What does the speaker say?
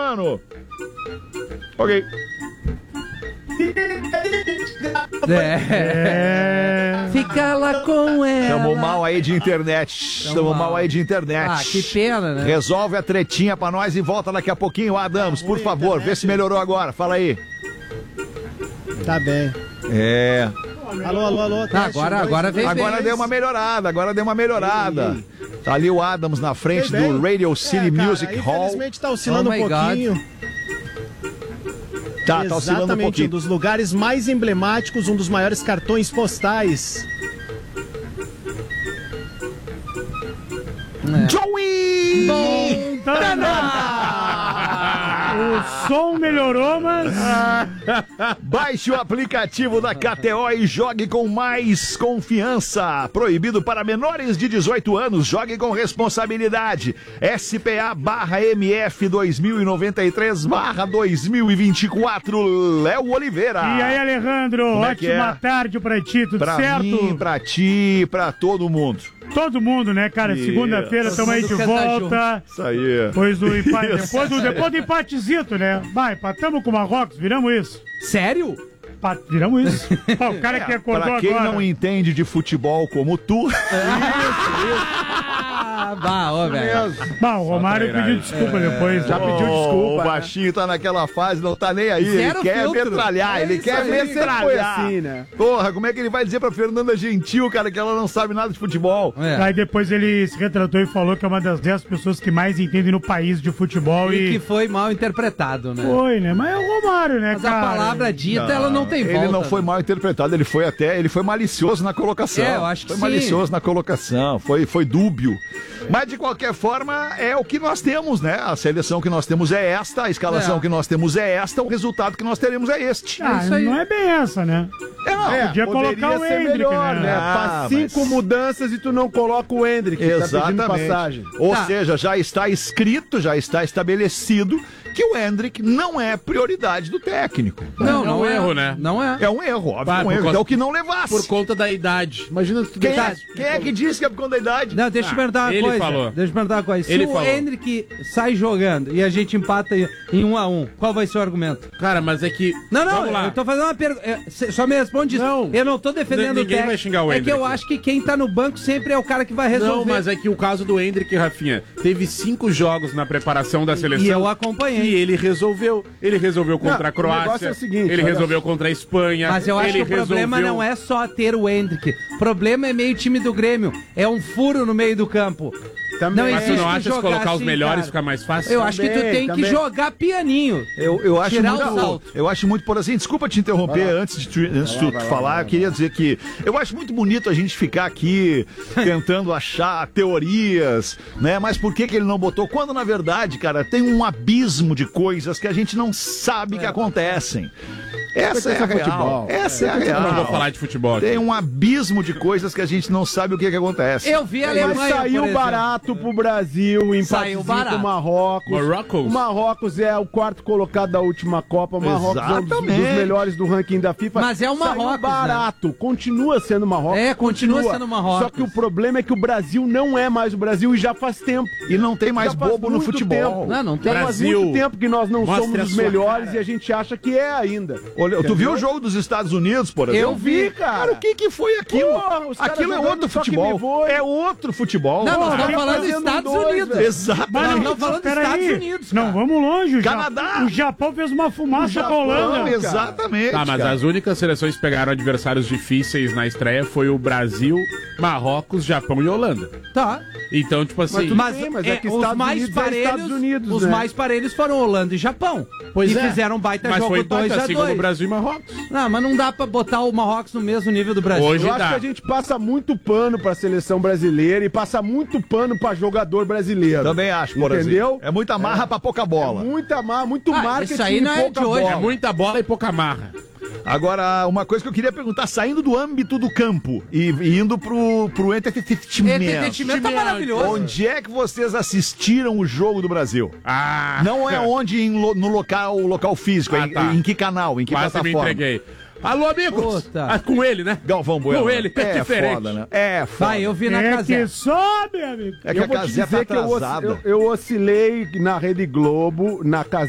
mano. Ok. Fica lá com ela. Tamo mal aí de internet. Tamo mal aí de internet. Ah, que pena, né? Resolve a tretinha pra nós e volta daqui a pouquinho. Adams, por favor, vê se melhorou agora. Fala aí. Tá bem. Alô. Agora veio. Agora deu uma melhorada. Tá ali o Adams na frente do Radio City Music Hall. Infelizmente tá oscilando um pouquinho. Tá oscilando um pouquinho. Um dos lugares mais emblemáticos, um dos maiores cartões postais. Joey! O som melhorou, mas... Baixe o aplicativo da KTO e jogue com mais confiança. Proibido para menores de 18 anos. Jogue com responsabilidade. SPA/MF 2093/2024. Léo Oliveira. E aí, Alejandro? Ótima tarde pra ti, tudo certo? Mim, pra ti, pra todo mundo. Todo mundo, né, cara? Segunda-feira estamos aí de volta. Isso aí. Depois do empate, depois do empatezito, né? Vai, empatamos com o Marrocos, viramos isso. Sério? Viramos isso. Ó, o cara que acordou agora. Pra quem não entende de futebol como tu... Isso. Velho. O Romário pediu desculpa depois. Já pediu desculpa. O baixinho tá naquela fase, não tá nem aí. Zero ele quer filtro. metralhar, ele quer metralhar. Foi assim, né? Porra, como é que ele vai dizer pra Fernanda Gentil, cara, que ela não sabe nada de futebol? Aí depois ele se retratou e falou que é uma das 10 pessoas que mais entendem no país de futebol. E que foi mal interpretado, né? Foi, né? Mas é o Romário, né, Mas cara? a palavra dita, ela não tem volta. Ele não foi mal interpretado, ele foi malicioso na colocação. Eu acho que foi malicioso na colocação, foi dúbio. Mas de qualquer forma, é o que nós temos, né? A seleção que nós temos é esta, a escalação que nós temos é esta, o resultado que nós teremos é este. Não é bem essa, né? Podia colocar o Hendrick, melhor, né? Faz 5 mudanças e tu não coloca o Hendrick. Exatamente. Tá pedindo passagem. Ou seja, já está escrito, já está estabelecido que o Hendrick não é prioridade do técnico. Não é erro, né? Não é. É um erro, óbvio, um erro. É o que não levasse. Por conta da idade. Imagina se tu Quem deixasse... é que disse que é por conta da idade? Não, deixa eu perguntar uma ele coisa. falou. Deixa eu perguntar uma coisa. Se Ele o falou. Hendrick sai jogando e a gente empata em 1-1, qual vai ser o argumento? Cara, mas é que... Não, Vamos lá. eu tô fazendo uma pergunta. Só me responde isso. Não. Eu não tô defendendo o Ninguém técnico. vai xingar o É que eu Hendrick. acho que quem tá no banco sempre é o cara que vai resolver. Não, mas é que o caso do Hendrick, Rafinha, teve 5 jogos na preparação da seleção. E eu acompanhei. E ele resolveu. Ele resolveu contra a o negócio Croácia. é o seguinte, ele olha resolveu contra a Espanha. Mas eu acho que o problema não é só ter o Hendrick. O problema é meio time do Grêmio. É um furo no meio do campo. Também. Mas tu não acha que jogar colocar os assim, melhores cara. fica mais fácil? Eu acho que tu tem que também. jogar pianinho. Eu acho Tirar o muito, salto. eu acho muito, por assim, desculpa te interromper antes de tu falar, eu queria dizer que eu acho muito bonito a gente ficar aqui tentando achar teorias, né? Mas por que ele não botou? Quando na verdade, cara, tem um abismo de coisas que a gente não sabe que acontecem. Essa é a real. Essa é a real. Eu não vou falar de futebol aqui. Tem um abismo de coisas que a gente não sabe o que acontece. Eu vi a Alemanha, Mas saiu por exemplo. barato pro Brasil, Saiu empatezinho barato. com o Marrocos. Marrocos? O Marrocos é o quarto colocado da última Copa. O Marrocos é um dos Exatamente. melhores do ranking da FIFA. Mas é o Marrocos, Saiu barato. Continua sendo Marrocos. É, continua sendo Marrocos. Só que o problema é que o Brasil não é mais o Brasil e já faz tempo. E não tem mais Já faz bobo no muito futebol. tempo. Não tem. Faz Brasil, muito tempo que nós não mostre somos a os sua melhores cara. e a gente acha que é ainda. Olha, tu viu o jogo dos Estados Unidos, por exemplo? Eu vi, cara. O que foi aquilo? Porra, os caras Aquilo é jogando outro só que futebol. me voe. É outro futebol. Não, nós Porra, estamos falando dos fazendo Estados dois, Unidos. velho. Exato. Mas Não, não, não falando dos peraí. Estados Unidos, Não, cara. vamos longe. O Canadá. O Japão fez uma fumaça com a Holanda. Exatamente. Tá, mas cara. as únicas seleções que pegaram adversários difíceis na estreia foi o Brasil, Marrocos, Japão e Holanda. Tá. Então, tipo assim... Mas é que os Estados mais Unidos é parelhos, Estados Unidos, os né? mais parelhos foram Holanda e Japão. Pois e é. fizeram um baita Mas jogo foi empate, assim como 2-2. Brasil e Marrocos. Não, mas não dá pra botar o Marrocos no mesmo nível do Brasil. Hoje Eu acho dá. que a gente passa muito pano pra seleção brasileira e passa muito pano pra jogador brasileiro. Também acho, por Entendeu? exemplo. É muita marra pra pouca bola. Muito marketing isso aí não e é pouca de hoje, É bola. muita bola e pouca marra. Agora, uma coisa que eu queria perguntar, saindo do âmbito do campo e indo pro entretenimento. Entretenimento tá maravilhoso. Onde é que vocês assistiram o jogo do Brasil? Ah! Não é onde no local físico, tá. em que canal, em que Quase me plataforma? entreguei. Alô, amigos! Puta. Ah, com ele, né? Galvão Bueno. Com ele, é diferente. Foda, né? É foda. Vai, eu vi na É casa. que sobe, amigo. É que Eu a vou te Casé tá dizer que atrasada. eu oscilei na Rede Globo, na